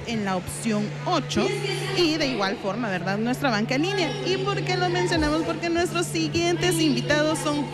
en la opción 8 y de igual forma, ¿verdad? Nuestra banca en línea. ¿Y por qué lo mencionamos? Porque nuestros siguientes invitados son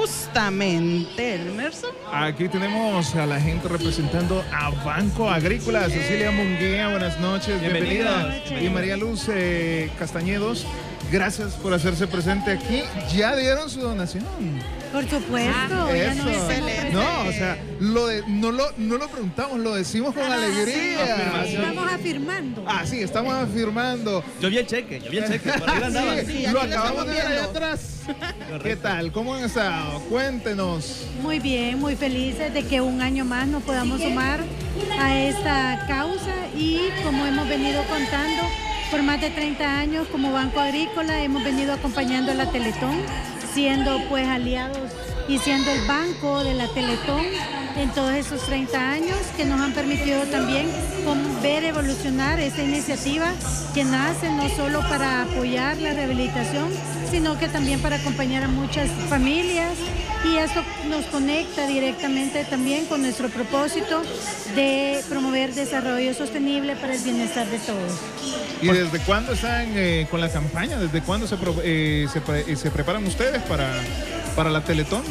justamente, Emerson. Aquí tenemos a la gente representando a Banco Agrícola, Cecilia Munguía, buenas noches, bienvenida. Y María Luz Castañedos, gracias por hacerse presente aquí. ¿Ya dieron su donación? Por supuesto. Eso. No, o sea, no lo preguntamos, lo decimos con alegría. Estamos afirmando. Ah, sí, estamos afirmando. Yo vi el cheque, por ahí andaba. Sí, lo aquí lo acabamos de ver estamos allá atrás. ¿Qué tal? ¿Cómo han estado? Cuéntenos. Muy bien, muy felices de que un año más nos podamos sumar a esta causa y como hemos venido contando, por más de 30 años como Banco Agrícola hemos venido acompañando a la Teletón, siendo pues aliados y siendo el banco de la Teletón en todos esos 30 años que nos han permitido también ver evolucionar esta iniciativa que nace no solo para apoyar la rehabilitación, sino que también para acompañar a muchas familias, y esto nos conecta directamente también con nuestro propósito de promover desarrollo sostenible para el bienestar de todos. ¿Y desde cuándo están con la campaña? ¿Desde cuándo se preparan ustedes para la Teletón?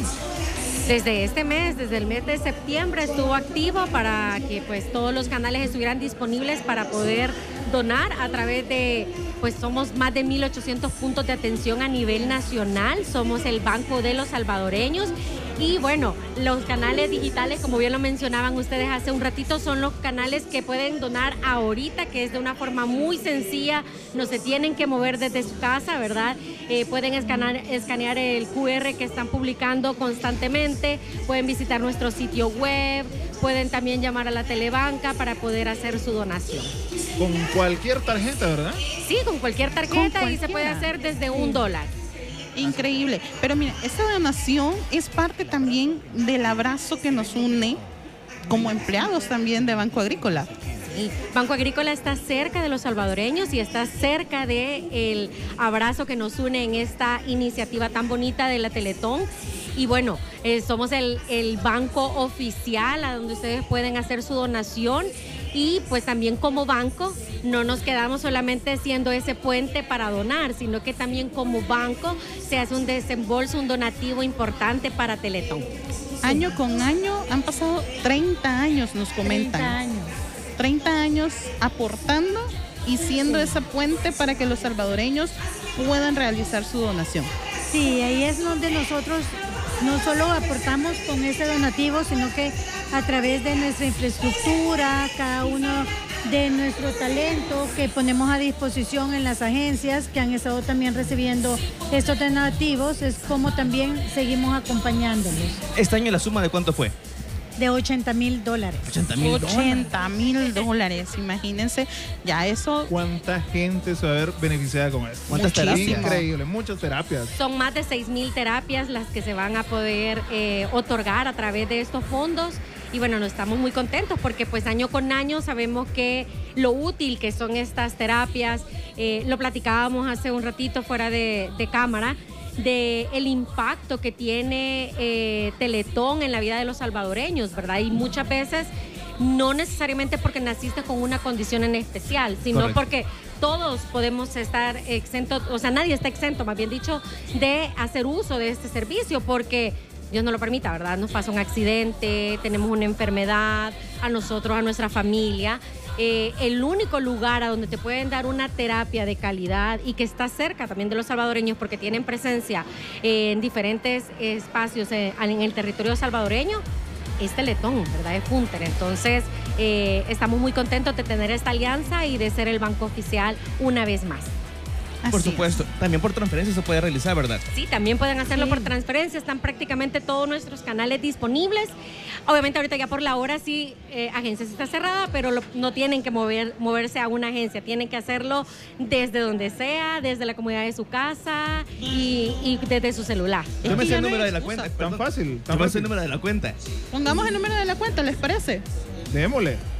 Desde este mes, desde el mes de septiembre estuvo activo para que pues todos los canales estuvieran disponibles para poder donar a través de, pues somos más de 1.800 puntos de atención a nivel nacional, somos el Banco de los Salvadoreños. Y bueno, los canales digitales, como bien lo mencionaban ustedes hace un ratito, son los canales que pueden donar ahorita, que es de una forma muy sencilla, no se tienen que mover desde su casa, ¿verdad? Pueden escanear el QR que están publicando constantemente, pueden visitar nuestro sitio web, pueden también llamar a la Telebanca para poder hacer su donación. Con cualquier tarjeta, ¿verdad? Sí, con cualquier tarjeta y se puede hacer desde $1. Increíble. Pero mira, esta donación es parte también del abrazo que nos une como empleados también de Banco Agrícola. Sí. Banco Agrícola está cerca de los salvadoreños y está cerca del abrazo que nos une en esta iniciativa tan bonita de la Teletón. Y bueno, somos el banco oficial a donde ustedes pueden hacer su donación. Y pues también como banco no nos quedamos solamente siendo ese puente para donar, sino que también como banco se hace un desembolso, un donativo importante para Teletón. Año con año han pasado 30 años, nos comentan. 30 años. 30 años aportando y siendo ese puente para que los salvadoreños puedan realizar su donación. Sí, ahí es donde nosotros no solo aportamos con ese donativo, sino que a través de nuestra infraestructura, cada uno de nuestro talento que ponemos a disposición en las agencias que han estado también recibiendo estos donativos, es como también seguimos acompañándolos. Este año la suma de cuánto fue. De $80,000. $80,000, imagínense, ya eso. ¿Cuánta gente se va a ver beneficiada con esto? ¿Cuántas terapias? Increíble, muchas terapias. Son más de 6,000 terapias las que se van a poder otorgar a través de estos fondos. Y bueno, nos estamos muy contentos porque pues año con año sabemos que lo útil que son estas terapias, lo platicábamos hace un ratito fuera de cámara, de el impacto que tiene Teletón en la vida de los salvadoreños, ¿verdad? Y muchas veces no necesariamente porque naciste con una condición en especial, sino correcto, porque todos podemos estar exentos, o sea, nadie está exento, más bien dicho, de hacer uso de este servicio, porque Dios no lo permita, ¿verdad? Nos pasa un accidente, tenemos una enfermedad, a nosotros, a nuestra familia. El único lugar a donde te pueden dar una terapia de calidad y que está cerca también de los salvadoreños porque tienen presencia en diferentes espacios en el territorio salvadoreño es Teletón, ¿verdad? Es Punter. Entonces, estamos muy contentos de tener esta alianza y de ser el banco oficial una vez más. Por supuesto, también por transferencia se puede realizar, ¿verdad? Sí, también pueden hacerlo por transferencia, están prácticamente todos nuestros canales disponibles. Obviamente ahorita ya por la hora sí, agencia está cerrada, pero no tienen que moverse a una agencia, tienen que hacerlo desde donde sea, desde la comodidad de su casa y desde su celular. Yo me sé el número de la cuenta. Tan fácil. Yo me sé el número de la cuenta. Pongamos el número de la cuenta, ¿les parece? Démosle.